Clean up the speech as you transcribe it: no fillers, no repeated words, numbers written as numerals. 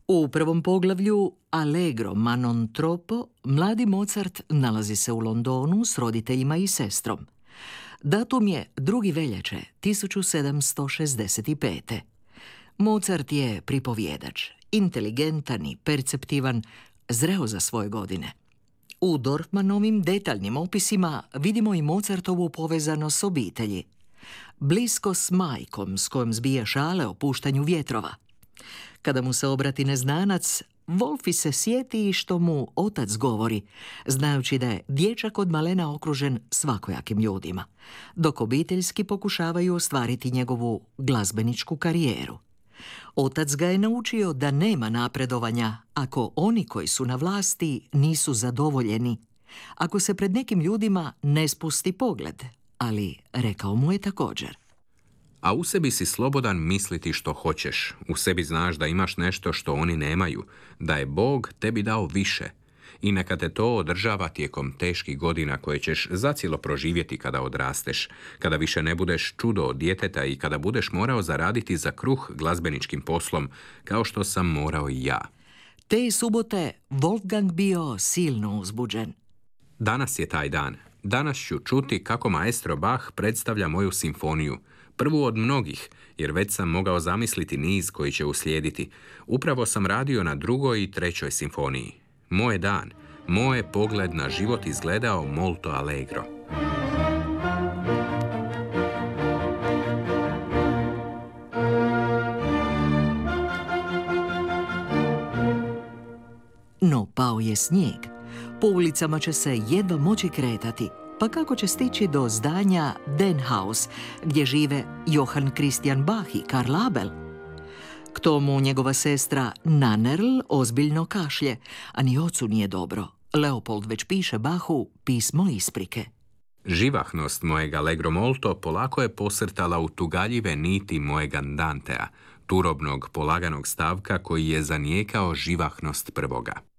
U prvom poglavlju Allegro ma non troppo, mladi Mozart nalazi se u Londonu s roditeljima i sestrom. Datum je 2. veljače 1765. Mozart je pripovjedač, inteligentan i perceptivan, zreo za svoje godine. U Dorfmanovim detaljnim opisima vidimo i Mozartovu povezanost s obitelji. Blisko s majkom s kojom zbija šale o puštanju vjetrova. Kada mu se obrati neznanac, Wolfi se sjeti što mu otac govori, znajući da je dječak od malena okružen svakojakim ljudima, dok obiteljski pokušavaju ostvariti njegovu glazbeničku karijeru. Otac ga je naučio da nema napredovanja ako oni koji su na vlasti nisu zadovoljeni, ako se pred nekim ljudima ne spusti pogled, ali rekao mu je također: A u sebi si slobodan misliti što hoćeš. U sebi znaš da imaš nešto što oni nemaju, da je Bog tebi dao više. I neka te to održava tijekom teških godina koje ćeš zacijelo proživjeti kada odrasteš, kada više ne budeš čudo od djeteta i kada budeš morao zaraditi za kruh glazbeničkim poslom, kao što sam morao i ja. Te subote Wolfgang bio silno uzbuđen. Danas je taj dan. Danas ću čuti kako maestro Bach predstavlja moju simfoniju. Prvu od mnogih, jer već sam mogao zamisliti niz koji će uslijediti. Upravo sam radio na 2. i 3. simfoniji. Moj dan, moj pogled na život izgledao molto allegro. No pao je snijeg. Po ulicama će se jedva moći kretati, pa kako će stići do zdanja Den Haus, gdje žive Johann Christian Bach i Karl Abel? K tomu njegova sestra Nannerl ozbiljno kašlje, a ni ocu nije dobro. Leopold već piše Bachu pismo isprike. Živahnost mojega allegro molto polako je posrtala u tugaljive niti mojega Dantea, turobnog polaganog stavka koji je zanijekao živahnost prvoga.